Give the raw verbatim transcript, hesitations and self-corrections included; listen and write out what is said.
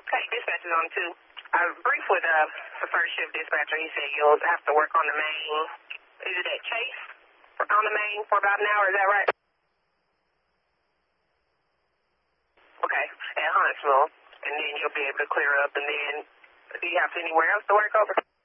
Okay, dispatch is on two. I briefed with uh, the first shift dispatcher. He said you'll have to work on the main. Is it at Chase? On the main for about an hour, is that right? Okay, at Huntsville. And then you'll be able to clear up. And then, do you have anywhere else to work over?